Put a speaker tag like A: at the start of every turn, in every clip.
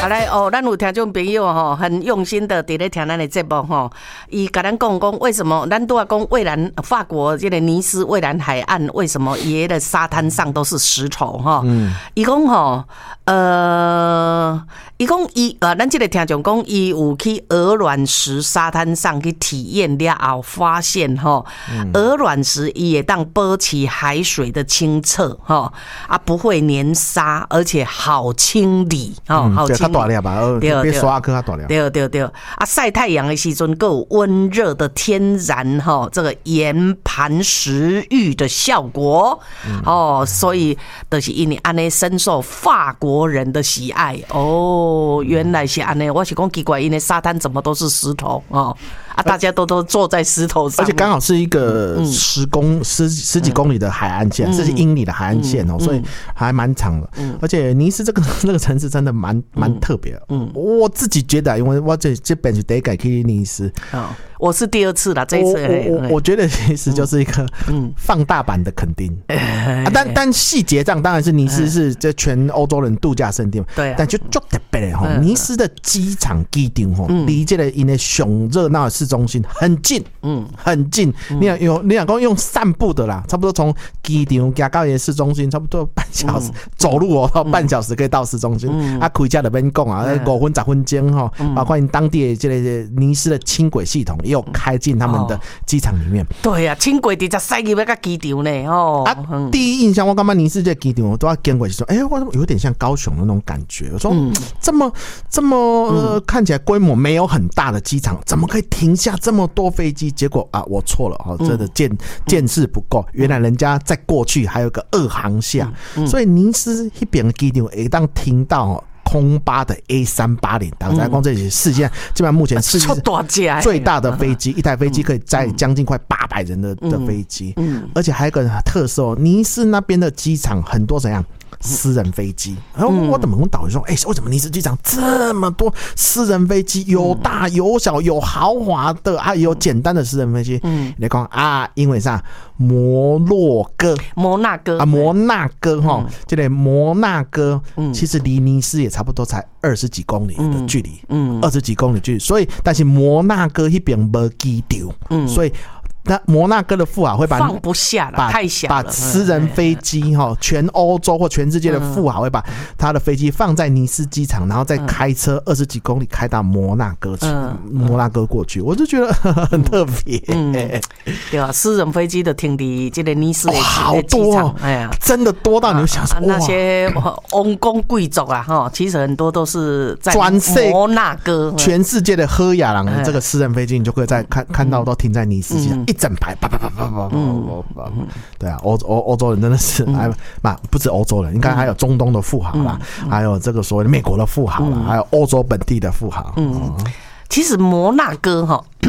A: 好来哦，咱有听众朋友吼，很用心的伫咧听咱的节目吼，伊甲咱讲为什么咱都要讲蔚蓝法国这个尼斯蔚蓝海岸为什么爷的沙滩上都是石头哈？伊讲吼，伊讲咱这个听众讲伊有去鹅卵石沙滩上去体验了后，发现吼，鹅卵石伊也当保持海水的清澈哈，不会粘沙，而且好清理哈，好清理。
B: 大粒吧，别刷颗较大粒。
A: 对，晒太阳的时阵，够有温热的天然哈，这个盐盘食欲的效果所以就是因为安尼深受法国人的喜爱哦。原来是安尼，我是讲奇怪，因为沙滩怎么都是石头大家都坐在石头上，
B: 而且刚好是一个十几公里的海岸线，10几英里的海岸线所以还蛮长的。而且尼斯这个城市真的蛮特别的。我自己觉得，因为我这本是第一次去尼斯，
A: 我是第2次啦，这一次
B: 我觉得其实就是一个放大版的垦丁但细节上当然是尼斯是这全欧洲人度假胜地，
A: 对，
B: 但就特别的尼斯的机场机场离这个因为上热闹的市中心很近，很近。你想说用散步的啦，差不多从机场加到市中心，差不多半小时走路到半小时可以到市中心。开车就边讲5分10分钟包括当地的这个尼斯的轻轨系统也有开进他们的机场里面。
A: 对啊，轻轨直接塞入那个机场呢
B: 第一印象我感觉尼斯这机场我都要经过是说，我有点像高雄的那种感觉。我说这么看起来规模没有很大的机场，怎么可以停下这么多飞机？结果我错了真的见识不够。原来人家在过去还有个2航厦，所以尼斯那边的机场会当听到空巴的 A380， 大家讲这是世界基本上目前世界最大的飞机，一台飞机可以载将近快800人的飞机。而且还有一个特色尼斯那边的机场很多怎样私人飞机，然后我怎么跟导游说，为什么尼斯机场这么多私人飞机？有大有小，有豪华的也有简单的私人飞机。你讲因为啥？摩纳哥这个摩纳哥其实离尼斯也差不多才20几公里的距离，20几公里距离。所以，但是摩纳哥那边没机场，所以。那摩纳哥的富豪会
A: 放不下了，太小了。
B: 把私人飞机全欧洲或全世界的富豪会把他的飞机放在尼斯机场，然后再开车20几公里开到摩纳哥过去，我就觉得很特别。
A: 对啊，私人飞机的停在这个尼斯的
B: 好多真的多到你就想说
A: 那些王公贵族其实很多都是在摩纳哥，
B: 全世界的喝雅郎的这个私人飞机，你就可以在看到都停在尼斯机场。一整排，对啊，欧洲人真的是，不止欧洲人，应该还有中东的富豪啦，还有这个所谓的美国的富豪啦，还有欧洲本地的富豪。
A: 其实摩纳哥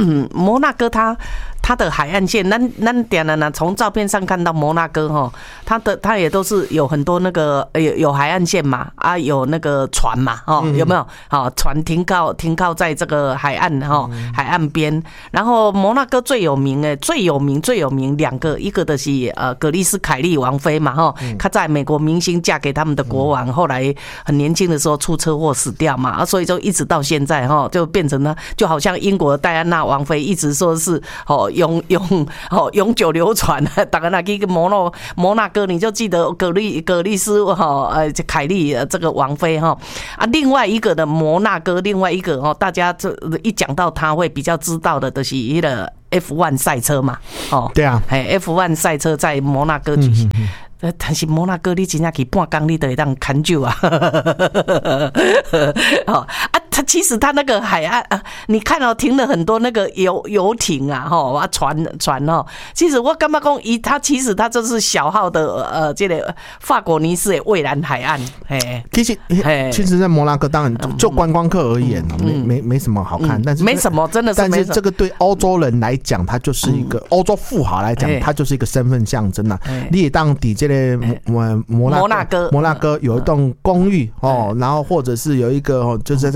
A: 它的海岸线，咱点了呢，从照片上看到摩纳哥它也都是有很多那个有海岸线嘛，有那个船嘛，有没有？船停靠在这个海岸海岸边。然后摩纳哥最有名2个，一个的是格丽斯凯利王妃嘛，她在美国明星嫁给他们的国王，后来很年轻的时候出车祸死掉嘛，所以就一直到现在就变成了，就好像英国的戴安娜王妃一直说是永久流传。大家那个摩纳哥，你就记得格丽斯凯利这个王妃另外一个的摩纳哥，另外一个大家这一讲到他会比较知道的，就是一个 F1 赛车嘛。
B: 对啊
A: ，F1 赛车在摩纳哥举行。但是摩纳哥你真正去半工你就会当看酒啊。它其实它那个海岸你看停了很多那个游艇船其实我感觉讲它其实它就是小号的这个法国尼斯的蔚蓝海岸。
B: 其实在摩纳哥当然就观光客而言没什么好看，但是
A: 没什么，真的是没什么。
B: 但是这个对欧洲人来讲，它就是一个欧洲富豪来讲，它就是一个身份象征你也当底这个摩纳哥有一栋公寓然后或者是有一个就是在 F1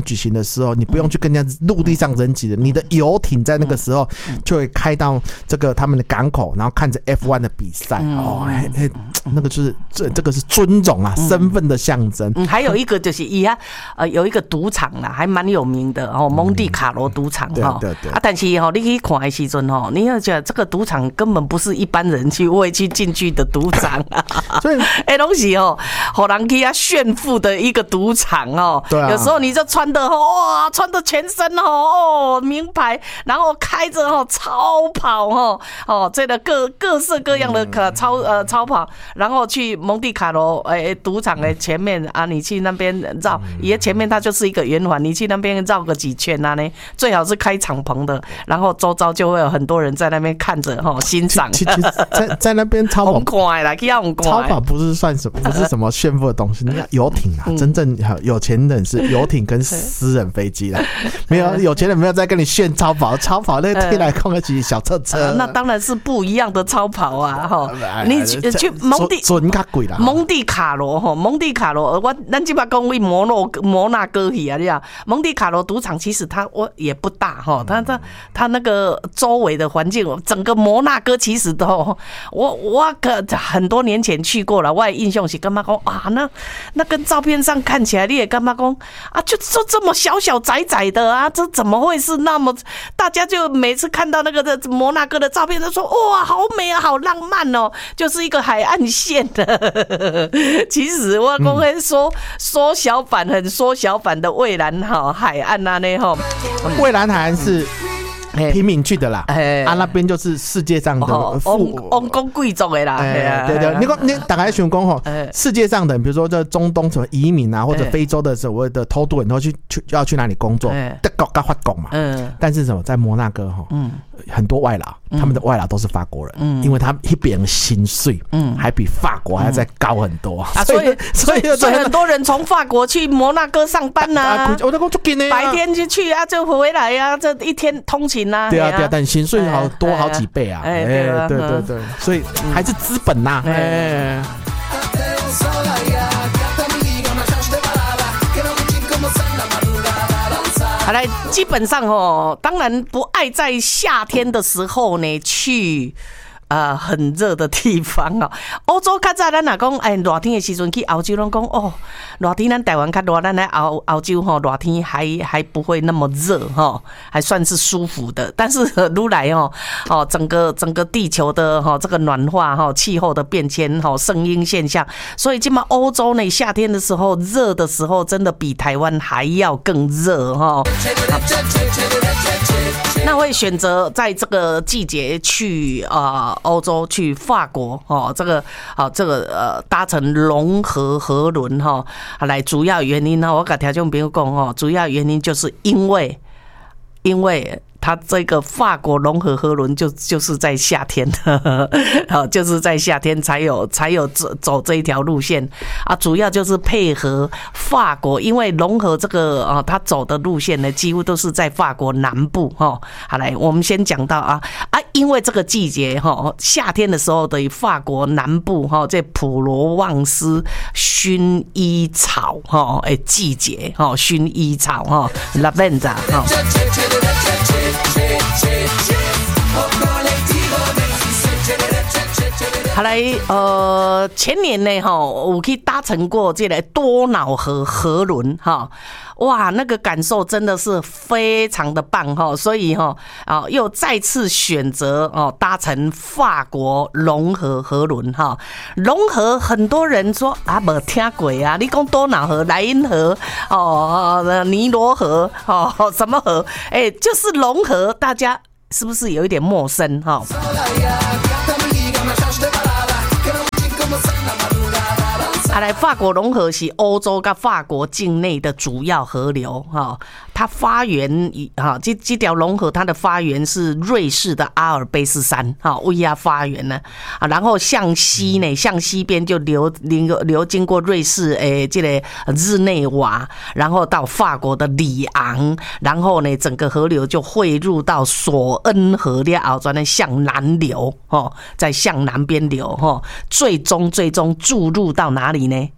B: 举行的时候，你不用去跟人家陆地上人挤的，你的游艇在那个时候就会开到这个他们的港口，然后看着 F1 的比赛哦，那个就是这个是尊荣啊，身份的象征。
A: 还有一个就是有一个赌场啦，还蛮有名的哦，蒙地卡罗赌场哈。
B: 对。
A: 但是你去看的时阵你要觉得这个赌场根本不是一般人会去进去的赌场啊，所以东西好人去炫富的一个赌场
B: 对啊，
A: 有时候你就穿的全身名牌，然后开着超跑这个各式各样的超跑，然后去蒙地卡罗赌场的前面啊，你去那边绕，也前面它就是一个圆环，你去那边绕个几圈啊呢，最好是开敞篷的，然后周遭就会有很多人在那边看着欣赏。
B: 其实在那边超跑
A: 快啦，超
B: 跑不是算什么，不是什么炫富的东西。那游艇啊，真正有钱人是游艇跟私人飞机啦，没有有钱人没有在跟你炫超跑那个推来控得起小车车，
A: 那当然是不一样的超跑啊！你去蒙地卡罗，咱这边讲为摩纳哥去啊，你讲蒙地卡罗赌场其实它也不大它那个周围的环境，整个摩纳哥其实都我很多年前去过了，我的印象是干嘛讲啊？那跟照片上看起来，你也干嘛讲啊？就这么小窄的啊，这怎么会是那么？大家就每次看到那个摩纳哥的照片，都说哇，好美啊，好浪漫哦，就是一个海岸线的。其实我讲会缩小版的蔚蓝海岸啊，
B: 蔚蓝海岸是平民去的啦，那边就是世界上的
A: 王公贵族的啦，
B: 对，你大概想讲世界上的，比如说在中东什么移民啊，或者非洲的所谓的偷渡人，都要去哪里工作，德国跟法国嘛，但是什么在摩纳哥很多外劳，他们的外劳都是法国人，因为他们那边薪水还比法国还要再高很多啊，
A: 所以很多人从法国去摩纳哥上班呐，白天就去啊，就回来啊，这一天通勤啊，
B: 对啊，但薪水多好几倍啊，对，所以还是资本呐，
A: 好来，基本上当然不爱在夏天的时候呢去很热的地方欧洲较早咱若讲热天的时阵去澳洲，拢讲热天咱台湾较热，咱来澳洲热天还不会那么热还算是舒服的。但是愈来整个地球的这个暖化气候的变迁声音现象，所以今嘛欧洲呢夏天的时候热的时候，真的比台湾还要更热那会选择在这个季节去欧洲，去法国这个搭乘龙河河轮来，主要原因我跟听众朋友讲主要原因就是因为它这个法国龙河河轮就是在夏天就是在夏天才有走这一条路线啊，主要就是配合法国，因为龙河这个它走的路线呢，几乎都是在法国南部好来，我们先讲到因为这个季节夏天的时候的法国南部这普罗旺斯薰衣草季节薰衣草lavender好来，前年呢，我去搭乘过这个多瑙河河轮哇，那个感受真的是非常的棒所以又再次选择搭乘法国龙河河轮龙河很多人说没听过啊，你讲多瑙河、莱茵河尼罗河什么河就是龙河，大家是不是有一点陌生来，法国龙河是欧洲跟法国境内的主要河流它发源这条龙河它的发源是瑞士的阿尔卑斯山为它发源呢然后向西边就流经过瑞士这个日内瓦，然后到法国的里昂，然后呢整个河流就汇入到索恩河了，转的向南流再向南边流最终注入到哪里呢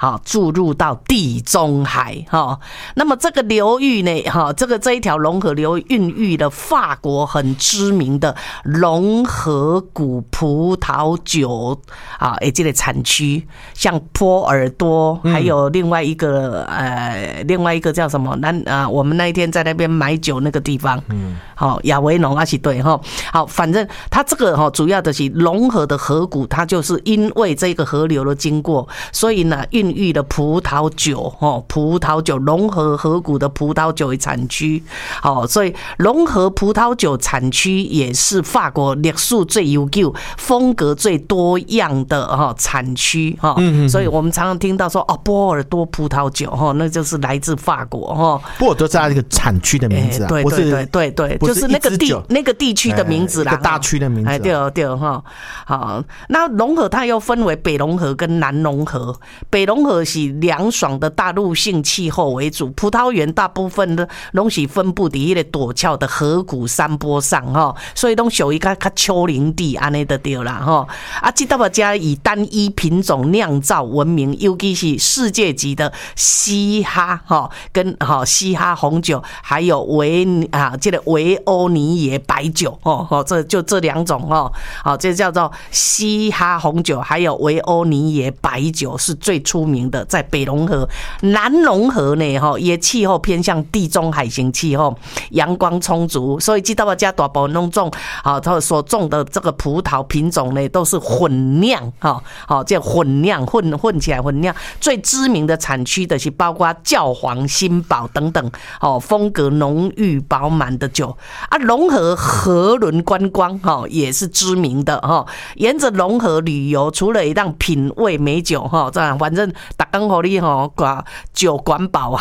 A: 注入到地中海那么这个流域呢这一条龙河流孕育了法国很知名的龙河谷葡萄酒这个产区，像波尔多，还有另外一个叫什么我们那一天在那边买酒那个地方亚维农是对好，反正它这个主要的是龙河的河谷，它就是因为这个河流的经过，所以呢孕育了葡萄酒龙河河谷的葡萄酒产区所以龙河葡萄酒产区也是法国历史最悠久、风格最多样的产区所以我们常常听到说波尔多葡萄酒那就是来自法国
B: 波尔多是它这个产区的名字啊，
A: 对，就是那个地区的名字啦，
B: 一个大区的名字。
A: 对好，那龙河它又分为北龙河跟南龙河。北龙河是凉爽的大陆性气候为主，葡萄园大部分的都是分布在那个陡峭的河谷山坡上所以都属于较丘陵地安尼就对啦这道家以单一品种酿造闻名，尤其是世界级的嘻哈跟嘻哈红酒，还有这个维欧尼耶白酒这两种这叫做嘻哈红酒，还有维欧尼耶白酒是最出名的，在北龙河。南龙河呢也气候偏向地中海型气候，阳光充足，所以这道家大部分都种它所种的这个葡萄品种呢都是混酿这混酿混起来混酿。最知名的产区的是包括教皇、新堡等等风格浓郁饱满的酒龙河河轮观光也是知名的沿着龙河旅游，除了让品味美酒反正大家给你酒管饱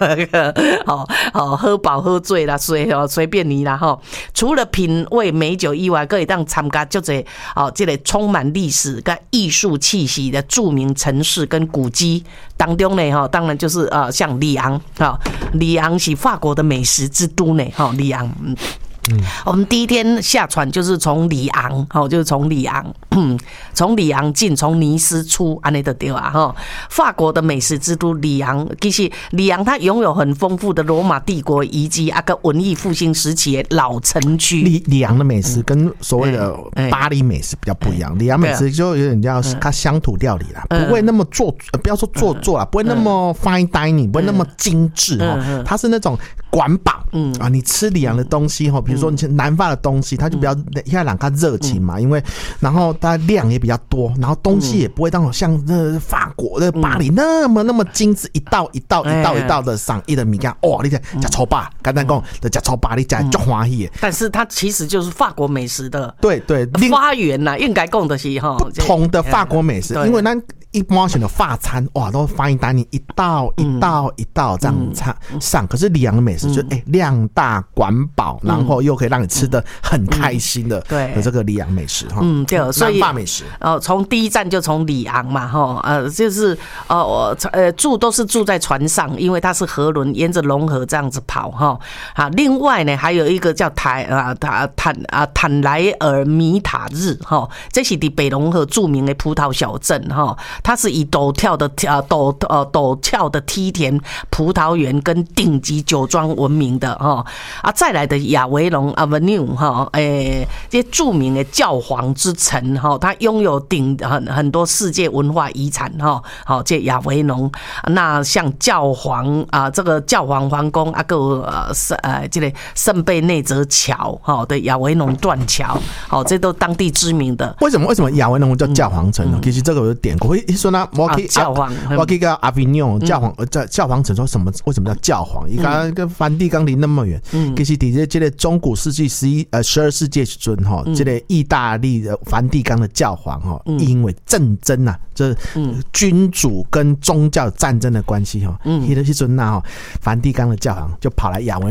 A: 喝饱喝醉啦，随便你啦除了品味美酒以外，可以让参加就是这个充满历史跟艺术气息的著名城市跟古迹当中呢当然就是像里昂里昂是法国的美食之都呢里昂我们第一天下船就是从里昂从里昂进，从尼斯出安尼就对啊法国的美食之都里昂，其实里昂它拥有很丰富的罗马帝国遗迹跟文艺复兴时期的老城区。
B: 里昂的美食跟所谓的巴黎美食比较不一样，里昂美食就有点叫它乡土料理啦，不会那么不要说做作啦，不会那么 fine dining， 不会那么精致它是那种管饱你吃里昂的东西比如说你南法的东西，它就比较现在人较热情嘛，因为然后它量也比较多，然后东西也不会让像法国的巴黎那么精致，一道一道的上一的米干你吃臭霸，简单讲就吃臭霸，你吃就欢喜。
A: 但是它其实就是法国美食的
B: 对
A: 发源啦，应该讲的是
B: 不同的法国美食，因为咱一般性的法餐都fine dining一道这样上，可是里昂的美食就量大管饱，然后又可以让你吃得很开心的这个里昂美食
A: 对，所以
B: 南法美食
A: 从第一站就从里昂嘛就是都是住在船上，因为它是河轮沿着龙河这样子跑另外呢还有一个叫坦莱尔米塔日这是在北龙河著名的葡萄小镇它是以陡峭的梯田、葡萄园跟顶级酒庄闻名的再来的亚维农 Avenue 这著名的教皇之城它拥有很多世界文化遗产这亚维农，那像教皇这个教皇皇宫这个圣贝内泽桥的亚维农断桥这都当地知名的。
B: 为什么亚维农叫教皇城呢？其实这个有典故，说呢我可以叫阿维纽教皇城，说什么为什么叫教皇？伊刚跟梵蒂冈离那么远，其实伫这个中古世纪12世纪时阵这个意大利的梵蒂冈的教皇因为战争就是君主跟宗教战争的关系迄个时阵梵蒂冈的教皇就跑来亚维农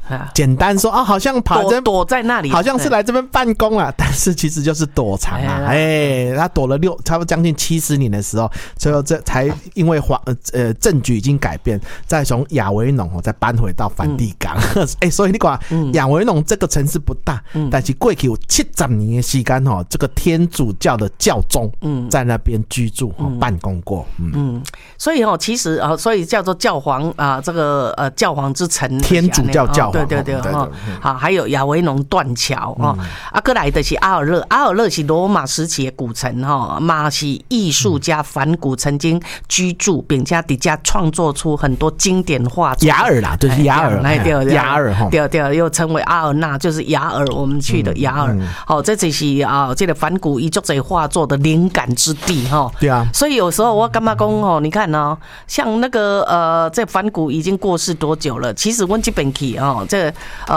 B: 简单说啊，好像
A: 躲在那里，
B: 好像是来这边办公了，但是其实就是躲藏啊。他躲了差不多将近70年的时候，最后这才因为政局已经改变，再从亚维农再搬回到梵蒂冈。所以你看亚维农这个城市不大，但是过去有70年的时间这个天主教的教宗在那边居住办公过。
A: 所以其实所以叫做教皇啊，这个教皇之城，
B: 天主教教皇。
A: 对好，还有亚维农断桥过来的是阿尔勒是罗马时期的古城嘛，是艺术家梵谷曾经居住，并且底下创作出很多经典画作。
B: 雅尔啦，就是雅尔，雅尔
A: 对，又称为阿尔纳，就是雅尔，我们去的雅尔。这就是这个梵谷一作者画作的灵感之地
B: 对啊，
A: 所以有时候我干嘛讲你看像那个这梵谷已经过世多久了？其实我这边去这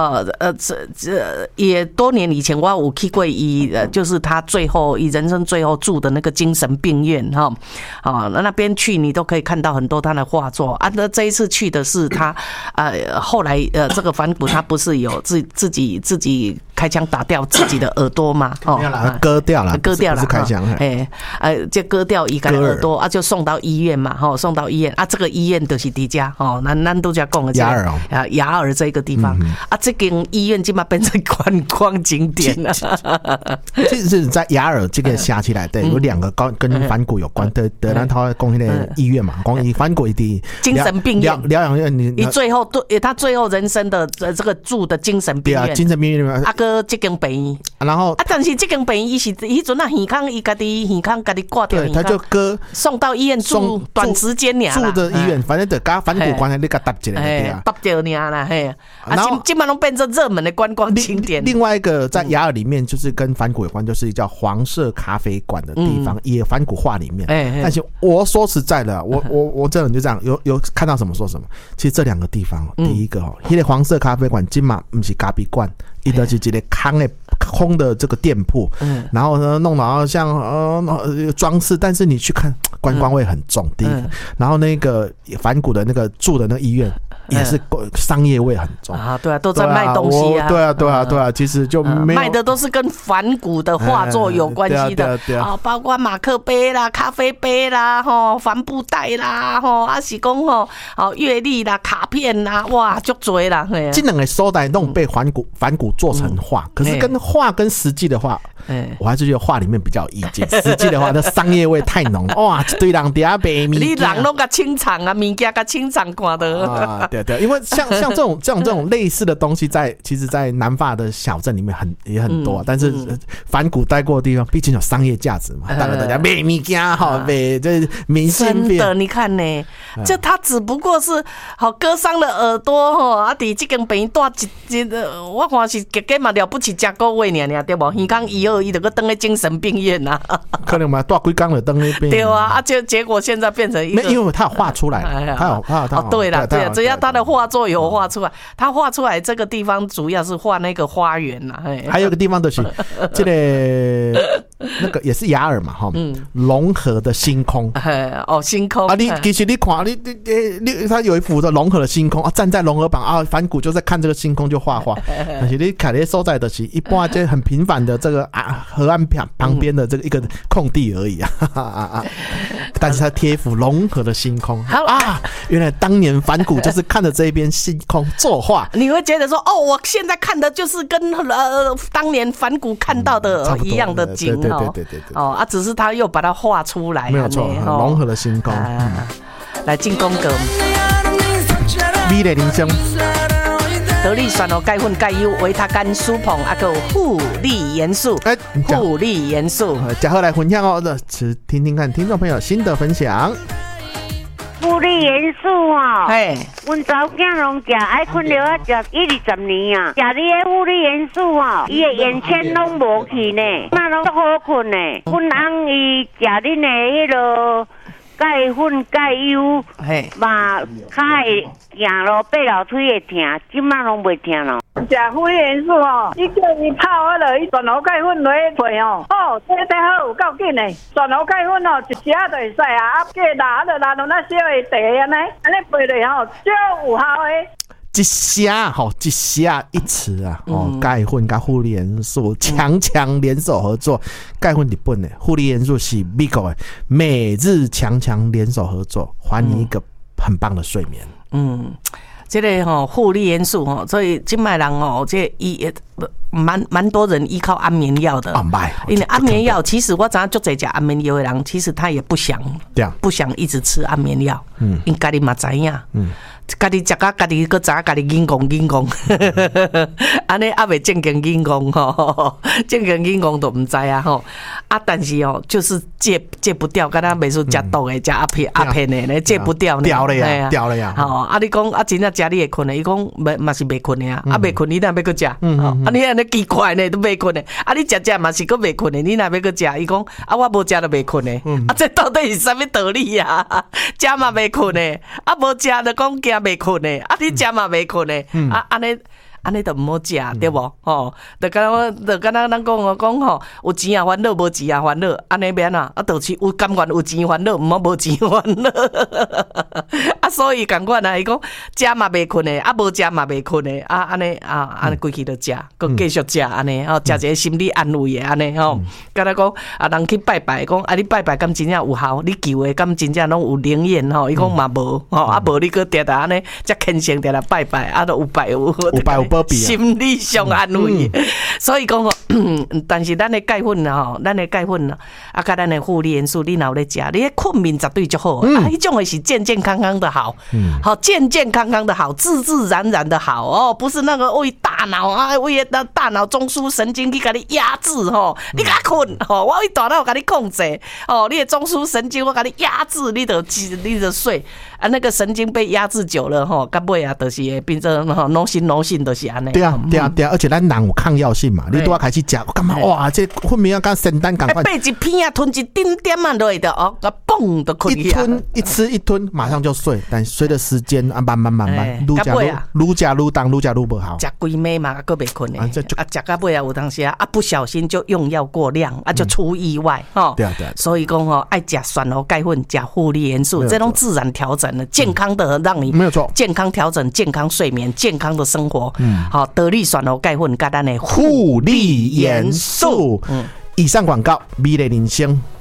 A: 也多年以前我有去过就是他人生最后住的那个精神病院那边去你都可以看到很多他的画作那这一次去的是他后来这个梵谷他不是有自己开枪打掉自己的耳朵嘛
B: 割掉了，
A: 不是
B: 开枪
A: 就割掉一个耳朵就送到医院嘛送到医院这个医院就是伫家咱都在讲的雅尔这个地方这间医院基本变成观光景点了。
B: 其实在雅尔这个辖起来的有2个跟梵谷有关的，咱他讲那个医院嘛，讲梵谷的
A: 精神病院
B: 疗养院，你
A: 他最后人生的这个住的精神病院，
B: 精神病院
A: 个这间病院，
B: 然后
A: 但是这间病院伊是迄阵耳康伊家己挂掉，
B: 对，他就
A: 送到医院住短时间
B: 住的医院，反正就跟梵谷关系你给搭一个
A: 搭掉尔啦基本上变成热门的观光景点。
B: 另外一个在雅尔里面就是跟梵谷有关，就是叫黄色咖啡馆的地方，也梵谷画里面。但是我说实在的，我这人就这样，有看到什么说什么。其实这2个地方，第一个那个黄色咖啡馆今嘛不是咖啡馆，它就是一个空的这个店铺，然后呢弄得好像装饰，但是你去看观光味很重。第一个，然后那个梵谷的那个住的那个医院也是商业味很重
A: 对啊，都在卖东西
B: 对啊，其实就没有
A: 卖的都是跟梵谷的画作有关系的包括马克杯啦、咖啡杯啦、帆布袋啦，是讲阅历啦、卡片啦，哇，足多啦。
B: 这2个所在都被梵谷做成画，可是跟画跟实际的画，我还是觉得画里面比较有意见，实际的话那商业味太浓了，哇，一堆人在那卖物件，
A: 你人都给清场物件给清场看的
B: 对，因为像这种类似的东西其实在南法的小镇里面也很多，但是梵谷待过的地方毕竟有商业价值嘛，大家卖物件卖这明信片。
A: 真的，你看呢，就他只不过是割伤了耳朵在这间病院住我看是加嘛了不起加个月尔对不？耳康121就去回去精神病院
B: 可能嘛，住几天就回那边。
A: 对啊，结果现在变成一个，
B: 因为他有画出来，他
A: 对了，只要他的画作有画出来，他画出来这个地方主要是画那个花园
B: 还有一个地方就是这个那个也是雅尔嘛融合的星空
A: 星空
B: 其实你看他有一幅的融合的星空站在融合榜梵谷就在看这个星空就画画，但是你看那所在的是一般就很平凡的这个河岸旁边的这个一个空地而已但是他贴一幅融合的星空原来当年梵谷就是看着这一边星空作画，
A: 你会觉得说我现在看的就是跟当年梵谷看到的一样的景
B: 对
A: 只是他又把它画出来，
B: 没有错，融合的星空
A: 来进攻歌
B: 美丽人生
A: 得力酸哦，钙粉钙优维他甘舒捧还有护理元素护理元素
B: 加贺来分享听听看听众朋友新的分享。
C: 护理元素阮查某囝拢食，爱困了食10-20年啊，食你的护理元素伊的眼圈拢无去呢，那拢好困呢。阮翁伊食恁的迄落钙粉钙优，嘛脚会行路爬楼梯会疼，即摆拢袂疼咯。
D: 食护理元素你叫伊泡伊全糊钙粉落去配这好有够紧的，全糊钙粉一时就会使啊，加拿就拿到那小的茶安尼配落足有效的。
B: 一下一词啊，钙粉跟负离元素强联手合作，钙粉日本的，负离元素是美国的，美日强联手合作，还你一个很棒的睡眠。
A: 这个负离元素所以今麦人这蛮多人依靠安眠药的，因为安眠药其实我知道就在吃安眠药的人，其实他也不想一直吃安眠药，因家己嘛知影，家己食甲家己个知家己紧讲，安尼也未正经紧讲正经紧讲都唔知啊但是就是戒不掉，敢若袂说食毒的食阿片的呢，戒不掉呢，
B: 掉了呀，
A: 你讲真正食你会困的，伊讲嘛是袂困的啊，袂困你哪要搁食？你安尼奇怪呢，都袂困的，你食嘛是搁袂困的，你哪要搁食？伊讲我无食都袂困的，这到底是啥物道理啊？食嘛袂困的，无食就讲惊袂困的，你食嘛袂困的，安尼就唔好食，对无？就敢若咱讲有钱也烦恼，无钱也烦恼，安尼免啊？就是有甘愿有钱烦恼，唔好无钱烦恼。所以同款啊，伊讲食嘛袂困的，无食嘛袂困的，安尼规气就食，佮继续食安尼，食一个心理安慰的安尼敢若讲人去拜拜，讲你拜拜敢真正有效？你求的敢真正拢有灵验伊讲嘛无无你佮定安尼，则虔诚定拜拜，都有拜有心理上安慰，所以讲但是咱的钙粉啊，甲咱的负离元素，你若有咧食，你的困眠绝对就好迄种的是健康的好，健康的好，自然的好不是那个为大脑为大脑中枢神经去甲你压制你甲困我为大脑甲你控制你的中枢神经我甲你压制，你就睡那个神经被压制久了到尾就是会变成脑性就是安尼。
B: 对啊，而且咱人有抗药性嘛，你都要开始吃，干嘛哇？这分明要跟圣诞赶快
A: 背一片吞一丁点嘛落去的嘣的困
B: 一吞一吃一吞马上就睡，但随着时间慢慢愈吃愈当愈不好，
A: 吃几暝嘛还袂困的吃到尾有当时不小心就用药过量就出意外
B: 对，
A: 所以讲爱吃酸和钙粉，吃负离元素，这种自然调整的健康的让你
B: 没有错，
A: 健康调整、健康睡眠、健康的生活，得力酸和钙粉跟咱的
B: 负离元素。以上广告，美丽人生。